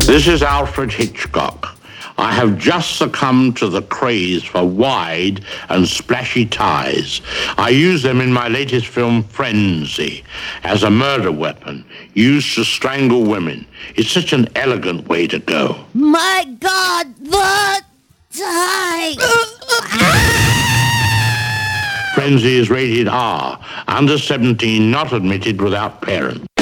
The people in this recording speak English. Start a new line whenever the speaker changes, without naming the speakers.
This is Alfred Hitchcock. I have just succumbed to the craze for wide and splashy ties. I use them in my latest film, Frenzy, as a murder weapon used to strangle women. It's such an elegant way to go.
My God, the tie!
Frenzy is rated R, under 17, not admitted without parents.